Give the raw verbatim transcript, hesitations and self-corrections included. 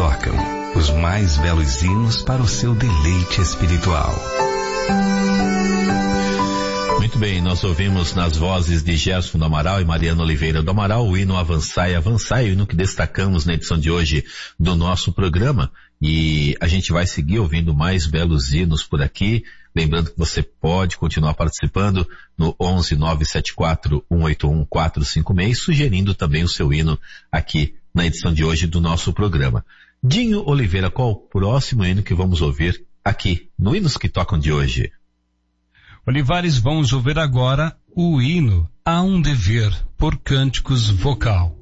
tocam, os mais belos hinos para o seu deleite espiritual. Muito bem, nós ouvimos nas vozes de Gerson do Amaral e Mariana Oliveira do Amaral o hino Avançai, Avançai, o hino que destacamos na edição de hoje do nosso programa, e a gente vai seguir ouvindo mais belos hinos por aqui, lembrando que você pode continuar participando no onze nove sete quatro um oito um quatro cinco seis, sugerindo também o seu hino aqui na edição de hoje do nosso programa. Dinho Oliveira, qual o próximo hino que vamos ouvir aqui no Hinos que Tocam de hoje? Olivares, vamos ouvir agora o hino Há um Dever, por Cânticos Vocal.